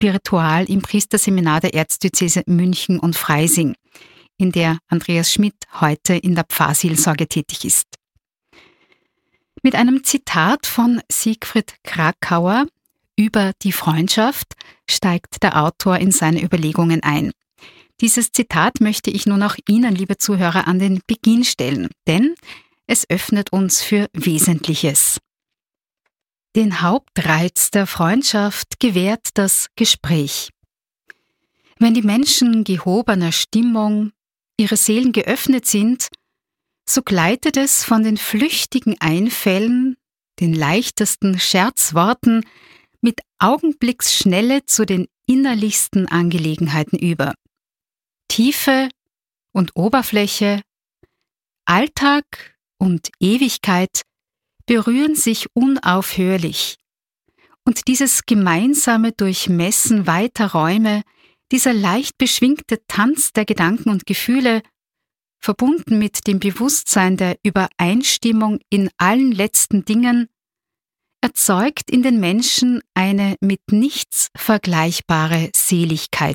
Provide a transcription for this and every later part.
Spiritual im Priesterseminar der Erzdiözese München und Freising, in der Andreas Schmidt heute in der Pfarrseelsorge tätig ist. Mit einem Zitat von Siegfried Kracauer über die Freundschaft steigt der Autor in seine Überlegungen ein. Dieses Zitat möchte ich nun auch Ihnen, liebe Zuhörer, an den Beginn stellen, denn es öffnet uns für Wesentliches. Den Hauptreiz der Freundschaft gewährt das Gespräch. Wenn die Menschen gehobener Stimmung, ihre Seelen geöffnet sind, so gleitet es von den flüchtigen Einfällen, den leichtesten Scherzworten mit Augenblicksschnelle zu den innerlichsten Angelegenheiten über. Tiefe und Oberfläche, Alltag und Ewigkeit berühren sich unaufhörlich. Und dieses gemeinsame Durchmessen weiter Räume, dieser leicht beschwingte Tanz der Gedanken und Gefühle, verbunden mit dem Bewusstsein der Übereinstimmung in allen letzten Dingen, erzeugt in den Menschen eine mit nichts vergleichbare Seligkeit.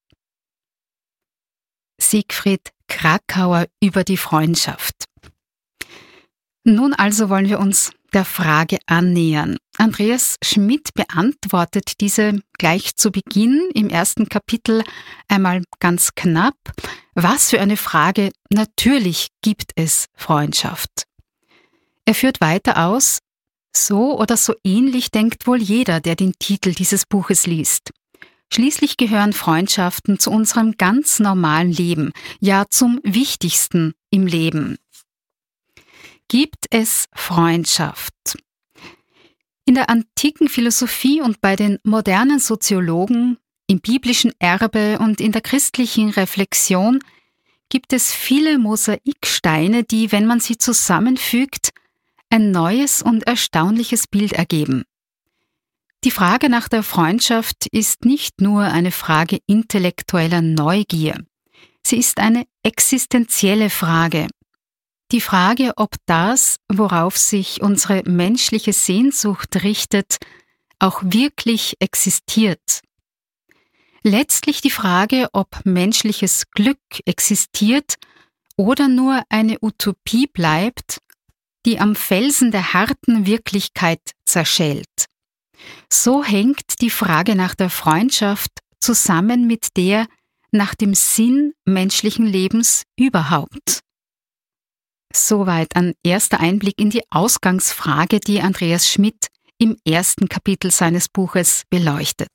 Siegfried Kracauer über die Freundschaft. Nun also wollen wir uns der Frage annähern. Andreas Schmidt beantwortet diese gleich zu Beginn im ersten Kapitel einmal ganz knapp. Was für eine Frage! Natürlich gibt es Freundschaft. Er führt weiter aus, so oder so ähnlich denkt wohl jeder, der den Titel dieses Buches liest. Schließlich gehören Freundschaften zu unserem ganz normalen Leben, ja zum Wichtigsten im Leben. Gibt es Freundschaft? In der antiken Philosophie und bei den modernen Soziologen, im biblischen Erbe und in der christlichen Reflexion gibt es viele Mosaiksteine, die, wenn man sie zusammenfügt, ein neues und erstaunliches Bild ergeben. Die Frage nach der Freundschaft ist nicht nur eine Frage intellektueller Neugier. Sie ist eine existenzielle Frage. Die Frage, ob das, worauf sich unsere menschliche Sehnsucht richtet, auch wirklich existiert. Letztlich die Frage, ob menschliches Glück existiert oder nur eine Utopie bleibt, die am Felsen der harten Wirklichkeit zerschellt. So hängt die Frage nach der Freundschaft zusammen mit der nach dem Sinn menschlichen Lebens überhaupt. Soweit ein erster Einblick in die Ausgangsfrage, die Andreas Schmidt im ersten Kapitel seines Buches beleuchtet.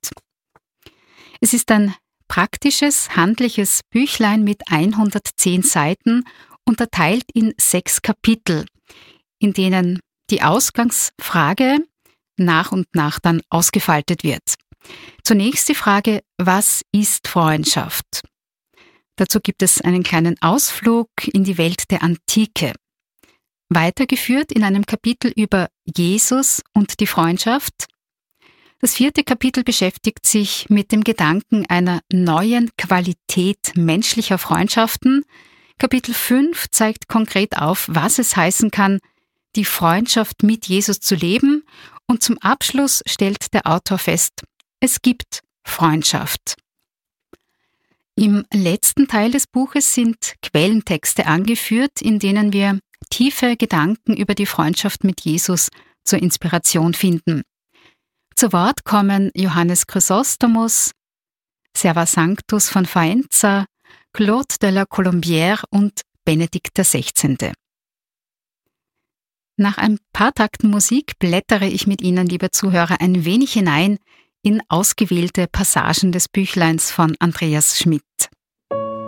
Es ist ein praktisches, handliches Büchlein mit 110 Seiten, unterteilt in 6 Kapitel, in denen die Ausgangsfrage nach und nach dann ausgefaltet wird. Zunächst die Frage, was ist Freundschaft? Dazu gibt es einen kleinen Ausflug in die Welt der Antike. Weitergeführt in einem Kapitel über Jesus und die Freundschaft. Das 4. Kapitel beschäftigt sich mit dem Gedanken einer neuen Qualität menschlicher Freundschaften. Kapitel 5 zeigt konkret auf, was es heißen kann, die Freundschaft mit Jesus zu leben. Und zum Abschluss stellt der Autor fest, es gibt Freundschaft. Im letzten Teil des Buches sind Quellentexte angeführt, in denen wir tiefe Gedanken über die Freundschaft mit Jesus zur Inspiration finden. Zu Wort kommen Johannes Chrysostomus, Serva Sanctus von Faenza, Claude de la Colombière und Benedikt XVI. Nach ein paar Takten Musik blättere ich mit Ihnen, liebe Zuhörer, ein wenig hinein in ausgewählte Passagen des Büchleins von Andreas Schmidt.